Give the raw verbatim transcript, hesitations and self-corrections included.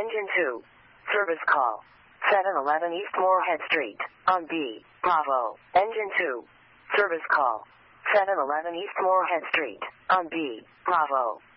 Engine two. Service call. seven eleven East Moorhead Street, on B, Bravo. Engine two. Service call. seven eleven East Moorhead Street, on B, Bravo.